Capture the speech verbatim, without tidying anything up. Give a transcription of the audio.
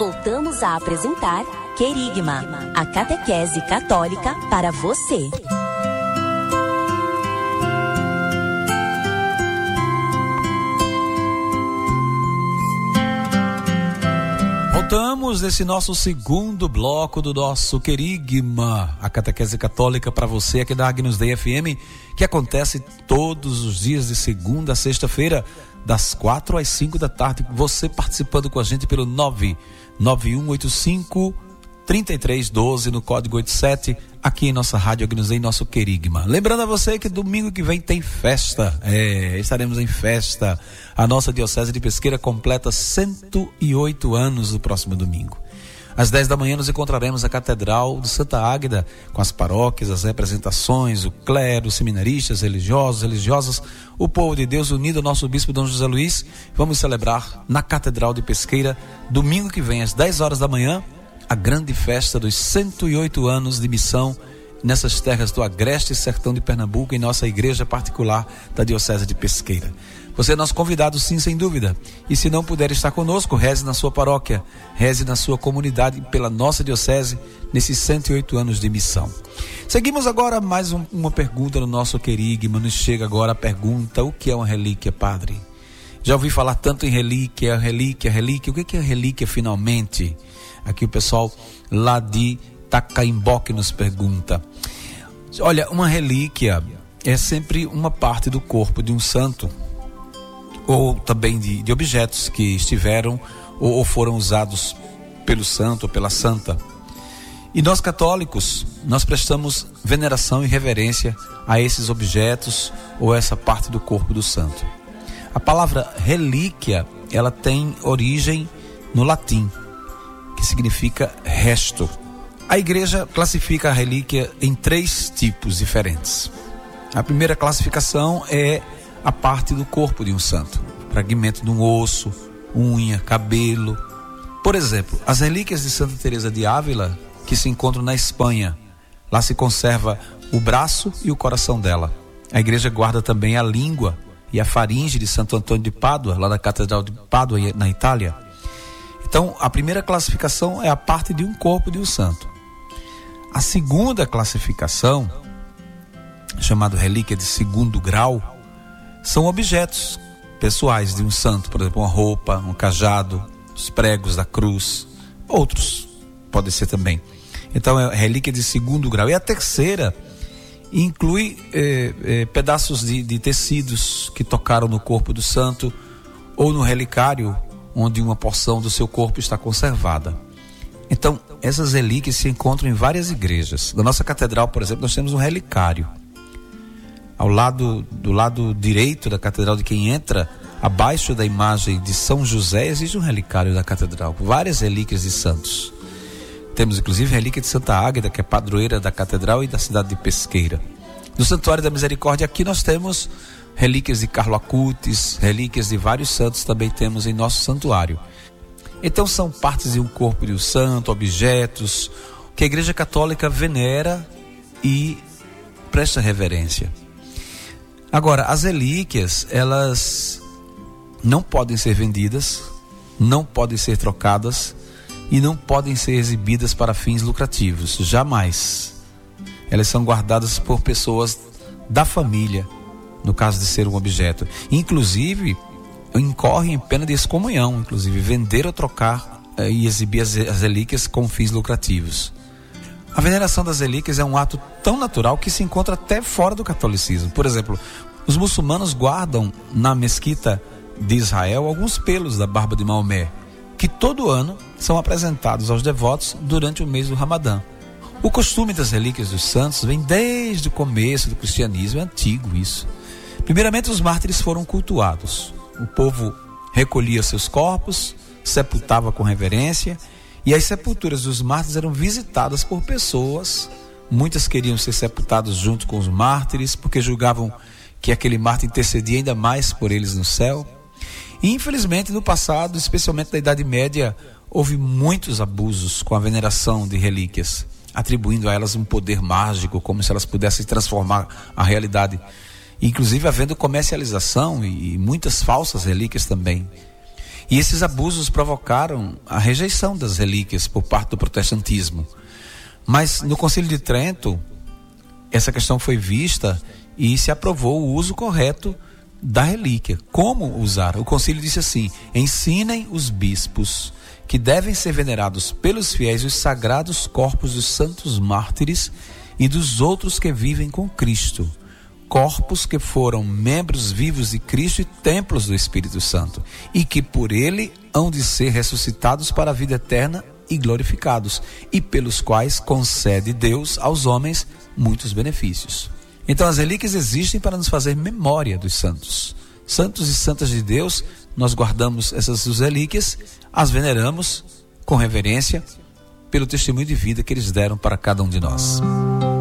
Voltamos a apresentar Querigma, a catequese católica para você. Voltamos nesse nosso segundo bloco do nosso Querigma, a catequese católica para você aqui da Agnus Dei F M, que acontece todos os dias de segunda a sexta-feira, das quatro às cinco da tarde. Você participando com a gente pelo nove nove um oito cinco, três três um dois no código oitenta e sete, aqui em nossa rádio Agnus Dei, nosso Querigma. Lembrando a você que domingo que vem tem festa, é, estaremos em festa. A nossa Diocese de Pesqueira completa cento e oito anos no próximo domingo. Às dez da manhã nos encontraremos na Catedral de Santa Águeda, com as paróquias, as representações, o clero, os seminaristas, religiosos, religiosas, o povo de Deus unido ao nosso bispo Dom José Luiz. Vamos celebrar na Catedral de Pesqueira, domingo que vem, às dez horas da manhã, a grande festa dos cento e oito anos de missão nessas terras do Agreste e Sertão de Pernambuco, em nossa igreja particular da Diocese de Pesqueira. Você é nosso convidado, sim, sem dúvida. E se não puder estar conosco, reze na sua paróquia, reze na sua comunidade pela nossa Diocese nesses cento e oito anos de missão. Seguimos agora mais um, uma pergunta no nosso Querigma. Nos chega agora a pergunta: o que é uma relíquia, padre? Já ouvi falar tanto em relíquia, relíquia, relíquia. O que é relíquia finalmente? Aqui o pessoal lá de Tacaimbó que nos pergunta. Olha, uma relíquia é sempre uma parte do corpo de um santo, ou também de, de objetos que estiveram ou, ou foram usados pelo santo ou pela santa. E nós católicos, nós prestamos veneração e reverência a esses objetos ou essa parte do corpo do santo. A palavra relíquia, ela tem origem no latim, que significa resto. A igreja classifica a relíquia em três tipos diferentes. A primeira classificação é a parte do corpo de um santo, fragmento de um osso, unha, cabelo. Por exemplo, as relíquias de Santa Teresa de Ávila, que se encontram na Espanha. Lá se conserva o braço e o coração dela. A igreja guarda também a língua e a faringe de Santo Antônio de Pádua, lá na Catedral de Pádua, na Itália. Então, a primeira classificação é a parte de um corpo de um santo. A segunda classificação, chamada relíquia de segundo grau, são objetos pessoais de um santo, por exemplo, uma roupa, um cajado, os pregos da cruz, outros podem ser também. Então é relíquia de segundo grau. E a terceira inclui eh, eh, pedaços de, de tecidos que tocaram no corpo do santo ou no relicário, onde uma porção do seu corpo está conservada. Então, essas relíquias se encontram em várias igrejas. Na nossa catedral, por exemplo, nós temos um relicário. Ao lado, do lado direito da catedral, de quem entra, abaixo da imagem de São José, existe um relicário da catedral, várias relíquias de santos. Temos inclusive a relíquia de Santa Águeda, que é padroeira da catedral e da cidade de Pesqueira. No Santuário da Misericórdia, aqui nós temos relíquias de Carlo Acutis, relíquias de vários santos também temos em nosso santuário. Então são partes de um corpo de um santo, objetos que a Igreja Católica venera e presta reverência. Agora, as relíquias, elas não podem ser vendidas, não podem ser trocadas e não podem ser exibidas para fins lucrativos, jamais. Elas são guardadas por pessoas da família, no caso de ser um objeto. Inclusive, incorrem em pena de excomunhão, inclusive, vender ou trocar eh, e exibir as, as relíquias com fins lucrativos. A veneração das relíquias é um ato tão natural que se encontra até fora do catolicismo. Por exemplo, os muçulmanos guardam na mesquita de Israel alguns pelos da barba de Maomé, que todo ano são apresentados aos devotos durante o mês do Ramadã. O costume das relíquias dos santos vem desde o começo do cristianismo, é antigo isso. Primeiramente, os mártires foram cultuados. O povo recolhia seus corpos, sepultava com reverência, e as sepulturas dos mártires eram visitadas por pessoas. Muitas queriam ser sepultadas junto com os mártires, porque julgavam que aquele mártir intercedia ainda mais por eles no céu. E infelizmente, no passado, especialmente na Idade Média, houve muitos abusos com a veneração de relíquias, atribuindo a elas um poder mágico, como se elas pudessem transformar a realidade. Inclusive havendo comercialização e muitas falsas relíquias também. E esses abusos provocaram a rejeição das relíquias por parte do protestantismo. Mas no Concílio de Trento, essa questão foi vista e se aprovou o uso correto da relíquia. Como usar? O concílio disse assim: ensinem os bispos que devem ser venerados pelos fiéis os sagrados corpos dos santos mártires e dos outros que vivem com Cristo, corpos que foram membros vivos de Cristo e templos do Espírito Santo, e que por ele hão de ser ressuscitados para a vida eterna e glorificados, e pelos quais concede Deus aos homens muitos benefícios. Então as relíquias existem para nos fazer memória dos santos. Santos e santas de Deus, nós guardamos essas relíquias, as veneramos com reverência pelo testemunho de vida que eles deram para cada um de nós.